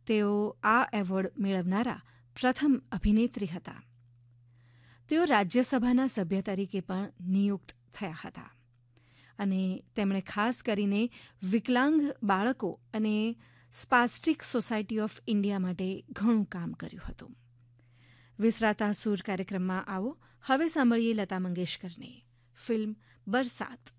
તેઓ આ એવોર્ડ મેળવનારા પ્રથમ અભિનેત્રી હતા. તેઓ રાજ્યસભાના સભ્ય તરીકે પણ નિયુક્ત થયા હતા અને તેમણે ખાસ કરીને વિકલાંગ બાળકો અને સ્પાસ્ટિક સોસાયટી ઓફ ઇન્ડિયા માટે ઘણું કામ કર્યું હતું. વિસરાતા સૂર કાર્યક્રમમાં આવો હવે સાંભળીએ લતા મંગેશકરની ફિલ્મ બરસાત.